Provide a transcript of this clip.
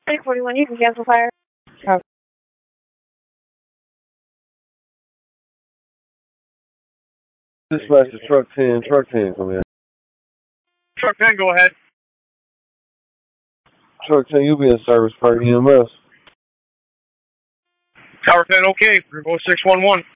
841, you can cancel fire. Dispatch to truck 10, come in. Truck 10, go ahead. Truck 10, you be in service per EMS. Tower 10, okay. 0611.